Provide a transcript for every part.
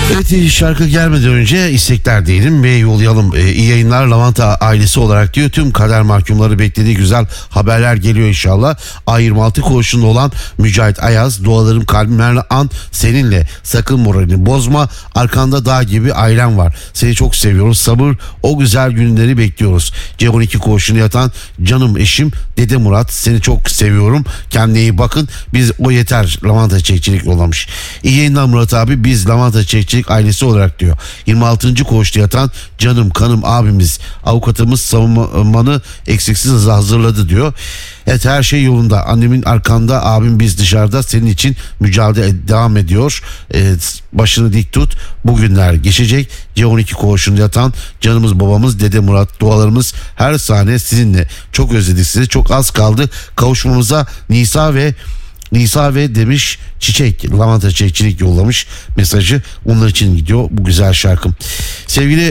Evet, şarkı gelmeden önce istekler diyelim ve yollayalım. İyi yayınlar Lavanta ailesi olarak diyor. Tüm kader mahkumları beklediği güzel haberler geliyor inşallah. A26 koğuşunda olan Mücahit Ayaz, dualarım kalbimlerle an seninle, sakın moralini bozma, arkanda dağ gibi ailem var, seni çok seviyoruz, sabır, o güzel günleri bekliyoruz. C12 koğuşunda yatan canım eşim Dede Murat, seni çok seviyorum, kendine iyi bakın, biz o yeter. Lavanta Çiçekçilik yollamış. İyi yayınlar Murat abi, biz Lavanta Çiçekçilik ailesi olarak diyor. 26. koğuşta yatan canım kanım abimiz, avukatımız savunmanı eksiksiz hazırladı diyor. Evet, her şey yolunda. Annemin arkanda, abim biz dışarıda, senin için mücadele devam ediyor. Başını dik tut. Bugünler geçecek. C12 koğuşunda yatan canımız babamız Dede Murat, dualarımız her saniye sizinle. Çok özledik sizi. Çok az kaldı kavuşmamıza. Nisa ve demiş Çiçek, Lavanta Çiçekçilik yollamış mesajı. Onlar için gidiyor bu güzel şarkım. Sevgili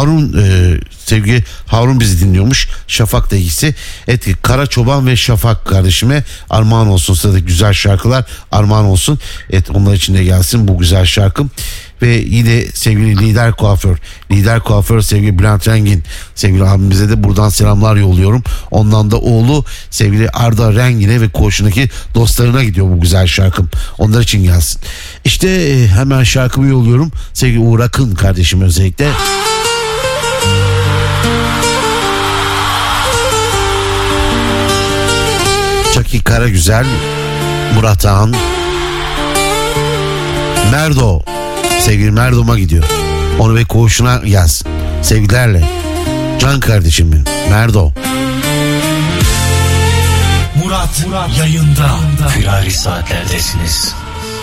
Harun bizi dinliyormuş. Şafak dergisi. Evet, Kara Çoban ve Şafak kardeşime armağan olsun. Sıradaki güzel şarkılar armağan olsun. Evet, onlar için de gelsin bu güzel şarkım. Ve yine sevgili Lider Kuaför sevgili Bülent Rengin, sevgili abimize de buradan selamlar yolluyorum. Ondan da oğlu sevgili Arda Rengin'e ve koğuşundaki dostlarına gidiyor bu güzel şarkım. Onlar için gelsin. İşte hemen şarkımı yolluyorum. Sevgili Uğur Akın kardeşim özellikle. Çaki Karagüzel, Murat Han, Merdo, sevgili Merdo'ma gidiyor. Onu ve koğuşuna yaz. Sevgilerle. Can kardeşim benim. Merdo. Murat yayında. Firari saatlerdesiniz.